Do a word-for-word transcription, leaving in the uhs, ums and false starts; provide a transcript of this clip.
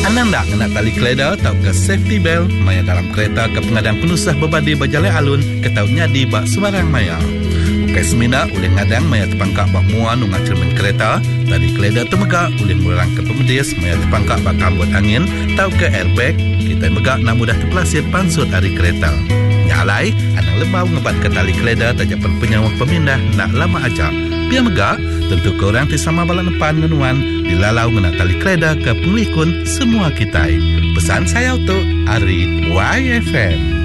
Anang tak kena tali keleda atau ke safety belt maya dalam kereta ke pengadang penusah berbadi berjalan alun ke tautnya di bak sembarang maya. Ukai semina oleh ngadang maya terpangkak bak muan nunga cermin kereta, tali keleda temegak oleh murang ke pemedis maya terpangkak bak kambut angin atau ke airbag, kita megak nak mudah terpelasir pansut hari kereta. Nyalai, anang lebau ngebat ke tali keleda tajapan penyawa pemindah nak lama ajak. Biar megak, tentu korang tisama balan depan ngenuan dilalau ngena tali keleda ke pengelikun semua kita. Pesan saya untuk Ari Y F M.